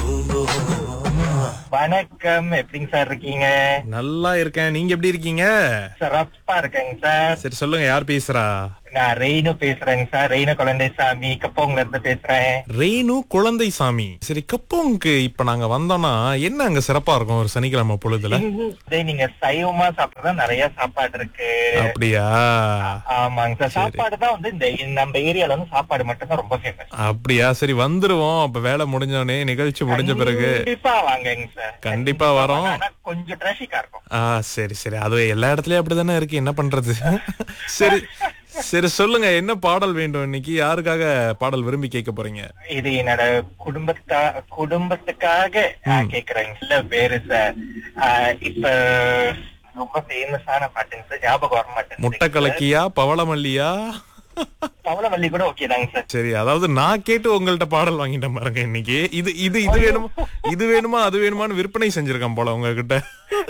வணக்கம், எப்படிங்க சார் இருக்கீங்க? நல்லா இருக்கேன். நீங்க எப்படி இருக்கீங்க? சிறப்பா இருக்கேங்க சார். சரி சொல்லுங்க, யார் பேசுறா? நான் ரெய்னு பேசுறேங்க சார். ரெய்னு குழந்தைசாமி கப்போங்கல இருந்து பேசுறேன். ரெய்னு குழந்தை சாமி. சரி, கப்போங்க்கு இப்ப நாங்க வந்தோம்னா என்ன அங்க சிறப்பா இருக்கும் ஒரு சனிக்கிழமை பொழுதுல? நீங்க சைவமா சாப்பிட்டா நிறைய சாப்பாடு இருக்கு. அப்படியா? ஆமாங்க சார். சாப்பாடு தான் வந்து இந்த நம்ம ஏரியால வந்து சாப்பாடு மட்டும் தான் ரொம்ப ஃபேமஸ். அப்படியா? சரி வந்துருவோம். அப்ப வேலை முடிஞ்சோடனே, நிகழ்ச்சி முடிஞ்ச பிறகு கண்டிப்பா வாங்கங்க சார். கண்டிப்பா வரோம். ஆனா கொஞ்சம் டிராபிக்கா இருக்கும். சரி சரி, அது எல்லா இடத்துலயும் அப்படிதானே இருக்கு, என்ன பண்றது? சரி சரி, சொல்லுங்க, என்ன பாடல் வேண்டும் இன்னைக்கு? யாருக்காக பாடல் விரும்பி கேட்க போறீங்க? இது என்னோட குடும்பத்துக்காக கேக்குறேங்க. இல்ல பேரு சார், இப்ப ரொம்ப ஃபேமஸான பாட்டுங்க சார், ஞாபகம் வர மாட்டேன். முட்டை கலக்கியா, பவளமல்லியா? பவளமல்லி கூட ஓகே தாங்க சார். சரி, அதாவது நான் கேட்டு உங்கள்ட்ட பாடல் வாங்கிட்டேன் பாருங்க இன்னைக்கு. இது இது இது வேணுமா, இது வேணுமா, அது வேணுமான்னு விற்பனை செஞ்சிருக்கேன் போல உங்ககிட்ட.